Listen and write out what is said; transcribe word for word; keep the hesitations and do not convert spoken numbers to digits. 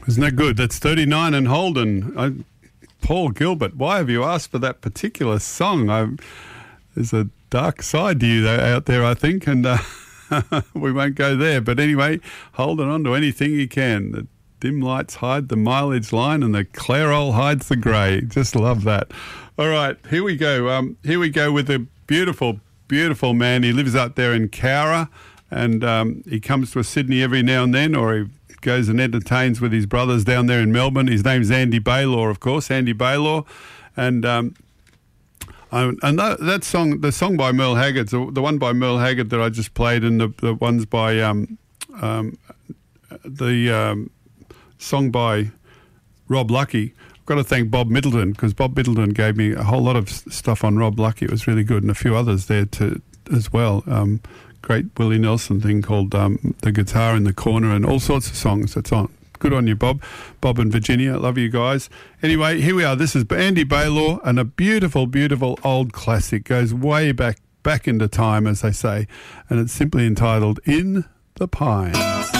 Isn't that good? That's thirty-nine and Holden. I, Paul Gilbert, why have you asked for that particular song? I, there's a dark side to you though, out there, I think, and uh, we won't go there. But anyway, holding on to anything you can. The dim lights hide the mileage line and the Clairol hides the grey. Just love that. All right, here we go. Um, here we go with a beautiful, beautiful man. He lives out there in Cowra, and um, he comes to Sydney every now and then, or he goes and entertains with his brothers down there in Melbourne. His name's Andy Baylor, of course, Andy Baylor. And um, I, and that, that song, the song by Merle Haggard, the, the one by Merle Haggard that I just played, and the, the ones by um, um, the um, song by Rob Lucky. I've got to thank Bob Middleton, because Bob Middleton gave me a whole lot of stuff on Rob Lucky. It was really good, and a few others there too, as well. Um, great Willie Nelson thing called um, The Guitar in the Corner, and all sorts of songs that's on. Good on you, Bob. Bob and Virginia, love you guys. Anyway, here we are. This is Andy Baylor, and a beautiful, beautiful old classic. Goes way back, back into time, as they say, and it's simply entitled In the Pines.